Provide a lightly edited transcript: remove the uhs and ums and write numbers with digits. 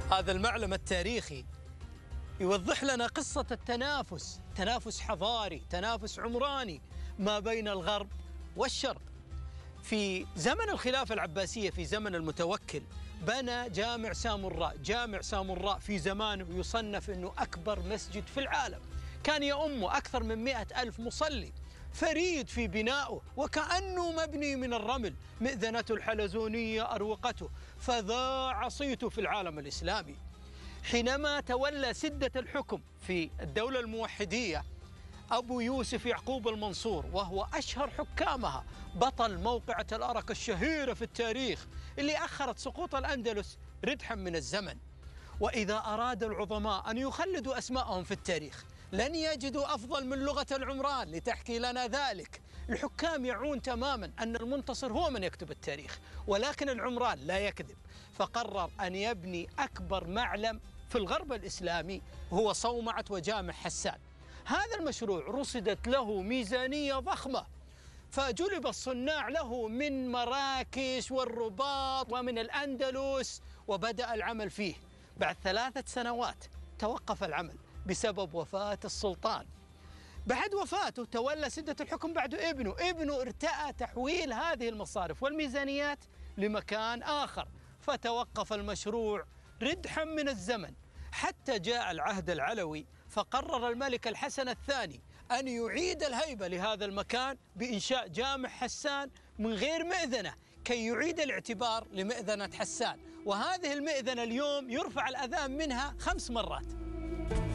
هذا المعلم التاريخي يوضح لنا قصة التنافس، تنافس حضاري، تنافس عمراني ما بين الغرب والشرق. في زمن الخلافة العباسية، في زمن المتوكل، بنى جامع سامراء. جامع سامراء في زمانه يصنف أنه أكبر مسجد في العالم، كان يؤمه أكثر من 100,000 مصلي، فريد في بنائه وكأنه مبني من الرمل، مئذنته الحلزونية أروقته، فذاع صيته في العالم الإسلامي. حينما تولى سدة الحكم في الدولة الموحدية أبو يوسف يعقوب المنصور، وهو أشهر حكامها، بطل موقعة الأرك الشهيرة في التاريخ اللي أخرت سقوط الأندلس ردحا من الزمن. وإذا أراد العظماء أن يخلدوا أسماءهم في التاريخ لن يجدوا أفضل من لغة العمران لتحكي لنا ذلك. الحكام يعون تماما أن المنتصر هو من يكتب التاريخ، ولكن العمران لا يكذب، فقرر أن يبني أكبر معلم في الغرب الإسلامي هو صومعة وجامع حسان. هذا المشروع رصدت له ميزانية ضخمة، فجلب الصناع له من مراكش والرباط ومن الأندلس، وبدأ العمل فيه. بعد 3 سنوات توقف العمل بسبب وفاة السلطان. بعد وفاته تولى سدة الحكم بعد ابنه ارتأى تحويل هذه المصارف والميزانيات لمكان آخر، فتوقف المشروع ردحا من الزمن حتى جاء العهد العلوي، فقرر الملك الحسن الثاني أن يعيد الهيبة لهذا المكان بإنشاء جامع حسان من غير مئذنة، كي يعيد الاعتبار لمئذنة حسان. وهذه المئذنة اليوم يرفع الأذان منها 5 مرات.